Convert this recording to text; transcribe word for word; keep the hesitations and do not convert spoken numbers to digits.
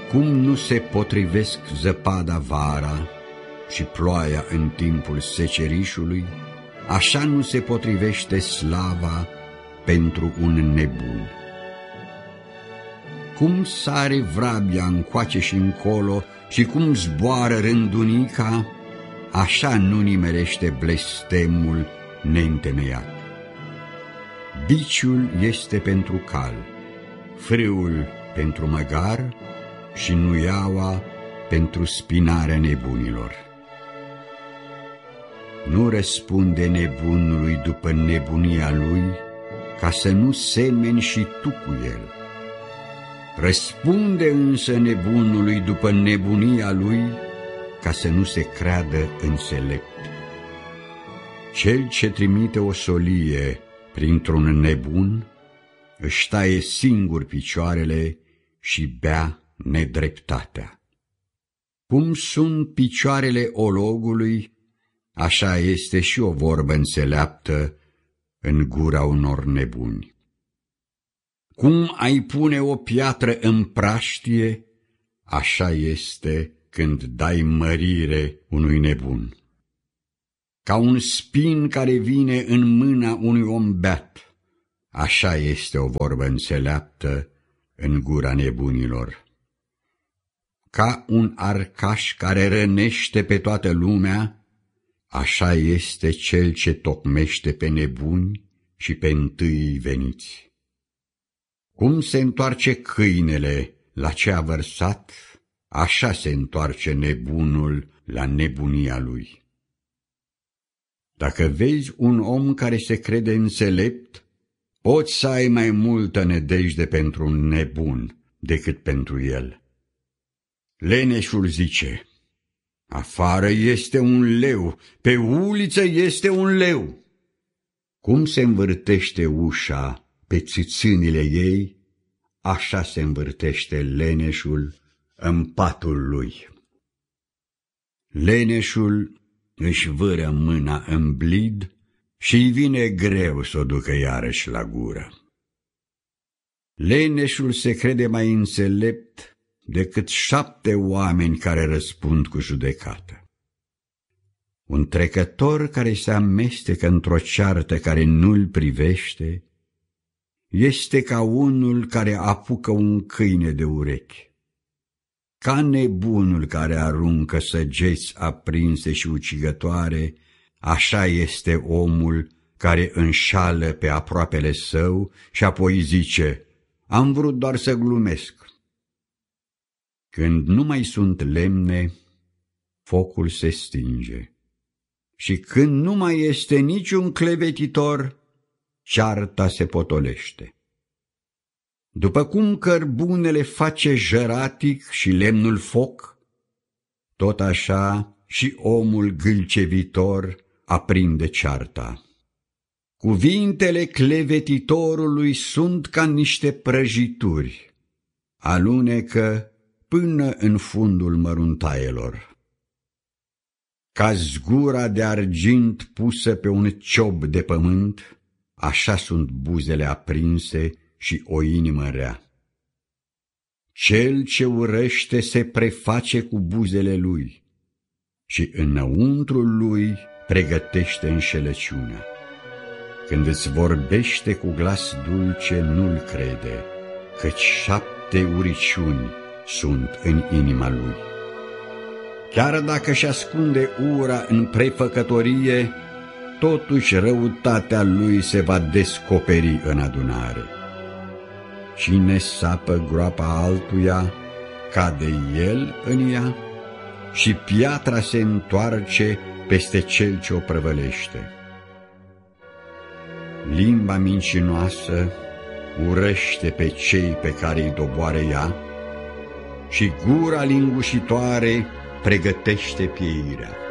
Cum nu se potrivesc zăpada vara și ploaia în timpul secerișului, așa nu se potrivește slava pentru un nebun. Cum sare vrabia încoace și încolo și cum zboară rândunica, așa nu nimerește blestemul neîntemeiat. Biciul este pentru cal, frâul pentru măgar și nuiaua pentru spinarea nebunilor. Nu răspunde nebunului după nebunia lui, ca să nu semeni și tu cu el. Răspunde însă nebunului după nebunia lui, ca să nu se creadă înțelept. Cel ce trimite o solie printr-un nebun, își taie singur picioarele și bea nedreptatea. Cum sunt picioarele ologului, așa este și o vorbă înțeleaptă în gura unor nebuni. Cum ai pune o piatră în praștie, așa este când dai mărire unui nebun. Ca un spin care vine în mâna unui om beat, așa este o vorbă înțeleaptă în gura nebunilor. Ca un arcaș care rănește pe toată lumea, așa este cel ce tocmește pe nebuni și pe întâi veniți. Cum se întoarce câinele la ce a vărsat, așa se întoarce nebunul la nebunia lui. Dacă vezi un om care se crede înțelept, poți să ai mai multă nădejde pentru un nebun decât pentru el. Leneșul zice: afară este un leu, pe uliță este un leu. Cum se învârtește ușa pe țâțânile ei, așa se învârtește leneșul în patul lui. Leneșul își vâră mâna în blid și-i vine greu să o ducă iarăși la gură. Leneșul se crede mai înțelept decât șapte oameni care răspund cu judecată. Un trecător care se amestecă într-o ceartă care nu-l privește este ca unul care apucă un câine de urechi. Ca nebunul care aruncă săgeți aprinse și ucigătoare, așa este omul care înșală pe aproapele său și apoi zice: am vrut doar să glumesc. Când nu mai sunt lemne, focul se stinge. Și când nu mai este niciun clevetitor, cearta se potolește. După cum cărbunele face jăratic și lemnul foc, tot așa și omul gâlcevitor aprinde cearta. Cuvintele clevetitorului sunt ca niște prăjituri, alunecă până în fundul măruntaielor. Ca zgura de argint pusă pe un ciob de pământ, așa sunt buzele aprinse și o inimă rea. Cel ce urăște se preface cu buzele lui și înăuntrul lui pregătește înșelăciunea. Când îți vorbește cu glas dulce, nu-l crede, căci șapte uriciuni sunt în inima lui. Chiar dacă își ascunde ura în prefăcătorie, totuși răutatea lui se va descoperi în adunare. Cine sapă groapa altuia, cade el în ea și piatra se întoarce peste cel ce o prăvălește. Limba mincinoasă urăște pe cei pe care îi doboare ea și gura lingușitoare pregătește pieirea.